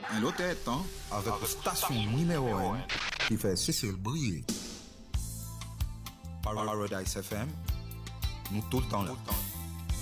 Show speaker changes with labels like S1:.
S1: Un lot tête, hein, avec la station numéro 1 qui fait Cécile briller. Paradise FM, nous tout le temps là.